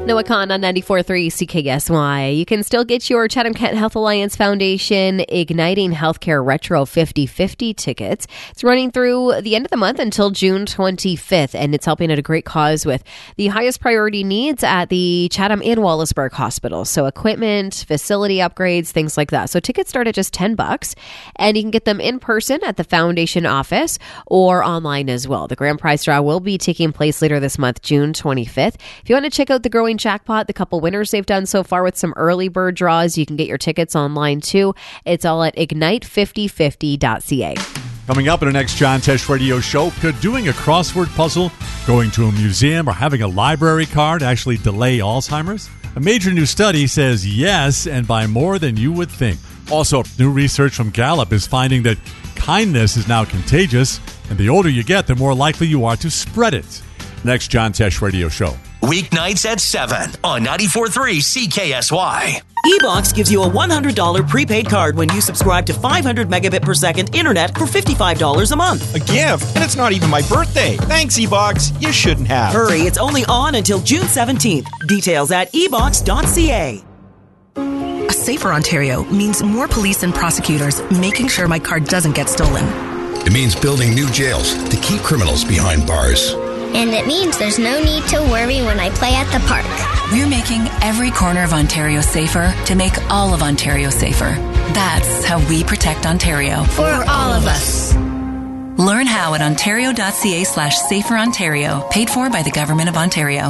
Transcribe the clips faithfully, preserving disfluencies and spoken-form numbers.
Noah Khan on ninety-four point three C K S Y. You can still get your Chatham-Kent Health Alliance Foundation Igniting Healthcare Retro fifty fifty tickets. It's running through the end of the month until June twenty-fifth, and it's helping at a great cause with the highest priority needs at the Chatham and Wallaceburg hospitals. So equipment, facility upgrades, things like that. So tickets start at just ten bucks, and you can get them in person at the foundation office or online as well. The grand prize draw will be taking place later this month, June twenty-fifth. If you want to check out the growing jackpot, the couple winners they've done so far with some early bird draws, you can get your tickets online too. It's all at ignite fifty fifty dot c a. Coming up in our next John Tesh Radio show, could doing a crossword puzzle, going to a museum, or having a library card actually delay Alzheimer's? A major new study says yes, and by more than you would think. Also, new research from Gallup is finding that kindness is now contagious, and the older you get, the more likely you are to spread it. Next John Tesh Radio show. Weeknights at seven on ninety-four point three C K S Y. eBox gives you a one hundred dollars prepaid card when you subscribe to five hundred megabit per second internet for fifty-five dollars a month. A gift? And it's not even my birthday. Thanks, eBox. You shouldn't have. Hurry, it's only on until June seventeenth. Details at e box dot c a. A safer Ontario means more police and prosecutors making sure my car doesn't get stolen. It means building new jails to keep criminals behind bars. And it means there's no need to worry when I play at the park. We're making every corner of Ontario safer to make all of Ontario safer. That's how we protect Ontario. For all of us. Learn how at ontario.ca slash safer Ontario. Paid for by the Government of Ontario.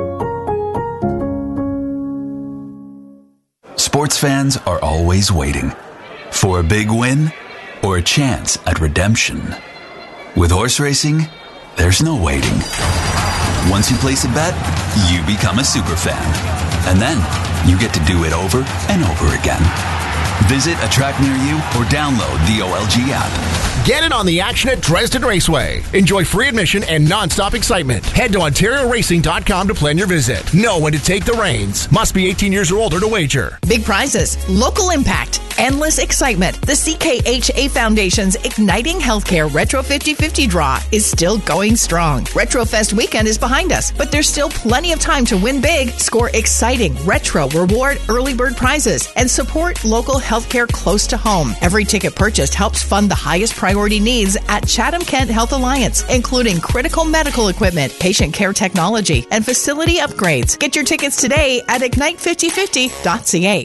Sports fans are always waiting for a big win or a chance at redemption. With horse racing, there's no waiting. Once you place a bet, you become a super fan. And then you get to do it over and over again. Visit a track near you or download the O L G app. Get in on the action at Dresden Raceway. Enjoy free admission and non-stop excitement. Head to ontario racing dot com to plan your visit. Know when to take the reins. Must be eighteen years or older to wager. Big prizes, local impact, endless excitement. The C K H A Foundation's Igniting Healthcare Retro fifty fifty draw is still going strong. RetroFest weekend is behind us, but there's still plenty of time to win big, score exciting retro reward early bird prizes, and support local healthcare close to home. Every ticket purchased helps fund the highest priority needs at Chatham-Kent Health Alliance, including critical medical equipment, patient care technology, and facility upgrades. Get your tickets today at ignite fifty fifty dot c a.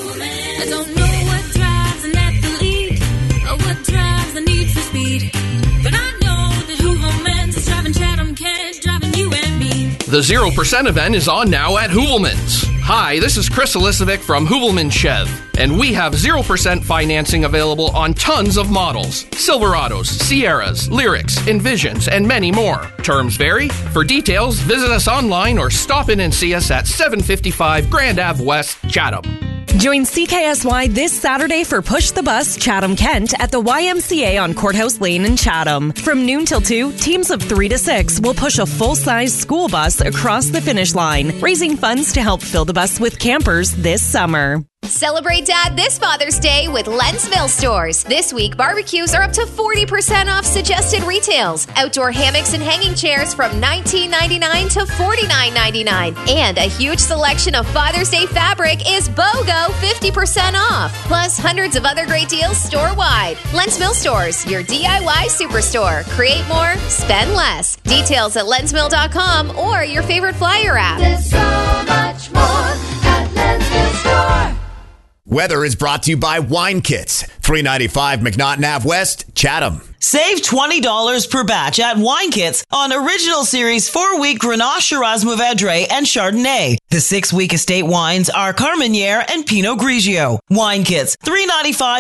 I don't know what drives an athlete or what drives the need for speed, but I know that Hoovelman's is driving Chatham-Kent, driving you and me. The zero percent event is on now at Hoovelman's. Hi, this is Chris Elisovic from Hoovelman Chev, and we have zero percent financing available on tons of models. Silverados, Sierras, Lyrics, Envisions, and many more. Terms vary. For details, visit us online or stop in and see us at seven fifty-five Grand Ave West, Chatham. Join C K S Y this Saturday for Push the Bus Chatham-Kent at the Y M C A on Courthouse Lane in Chatham. From noon till two, teams of three to six will push a full-size school bus across the finish line, raising funds to help fill the bus with campers this summer. Celebrate Dad this Father's Day with Lensville Stores. This week, barbecues are up to forty percent off suggested retails. Outdoor hammocks and hanging chairs from nineteen ninety-nine to forty-nine ninety-nine. And a huge selection of Father's Day fabric is BOGO fifty percent off. Plus, hundreds of other great deals store-wide. Lensville Stores, your D I Y superstore. Create more, spend less. Details at lensville dot com or your favorite flyer app. There's so much more at Lensville Store. Weather is brought to you by Wine Kits, three ninety-five McNaughton Ave West, Chatham. Save twenty dollars per batch at Wine Kits on Original Series four-week Grenache, Shiraz, Mourvedre, and Chardonnay. The six-week estate wines are Carmenere and Pinot Grigio. Wine Kits, three ninety-five